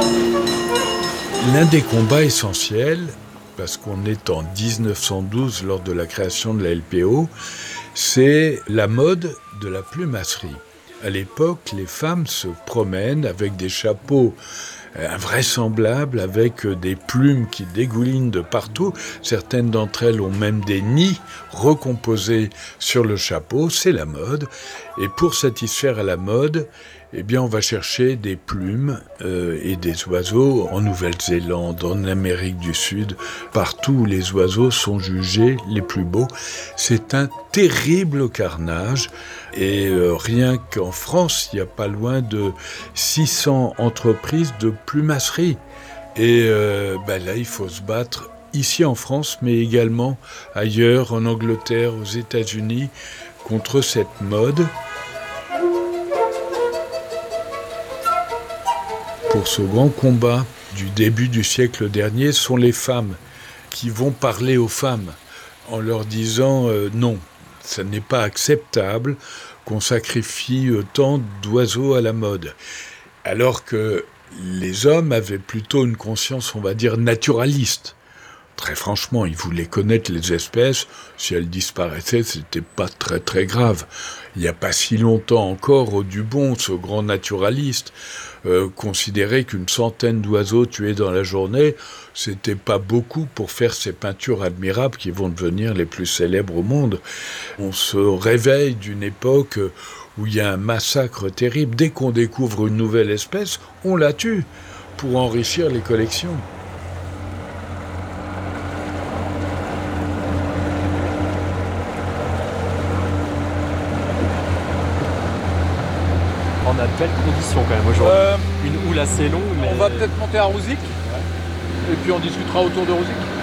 L'un des combats essentiels, parce qu'on est en 1912 lors de la création de la LPO, c'est la mode de la plumasserie. À l'époque, les femmes se promènent avec des chapeaux invraisemblables, avec des plumes qui dégoulinent de partout. Certaines d'entre elles ont même des nids recomposés sur le chapeau. C'est la mode. Et pour satisfaire à la mode, eh bien, on va chercher des plumes et des oiseaux en Nouvelle-Zélande, en Amérique du Sud, partout où les oiseaux sont jugés les plus beaux. C'est un terrible carnage. Et rien qu'en France, il n'y a pas loin de 600 entreprises de plumasserie. Et là, il faut se battre ici en France, mais également ailleurs, en Angleterre, aux États-Unis, contre cette mode. Pour ce grand combat du début du siècle dernier, sont les femmes qui vont parler aux femmes en leur disant non, ça n'est pas acceptable qu'on sacrifie tant d'oiseaux à la mode. Alors que les hommes avaient plutôt une conscience, on va dire, naturaliste. Très franchement, ils voulaient connaître les espèces. Si elles disparaissaient, c'était pas très très grave. Il n'y a pas si longtemps encore, Audubon, ce grand naturaliste, considérait qu'une centaine d'oiseaux tués dans la journée, c'était pas beaucoup pour faire ces peintures admirables qui vont devenir les plus célèbres au monde. On se réveille d'une époque où il y a un massacre terrible. Dès qu'on découvre une nouvelle espèce, on la tue pour enrichir les collections. On a de belles conditions quand même aujourd'hui. Une houle assez longue, mais... On va peut-être monter à Rouzic, et puis on discutera autour de Rouzic.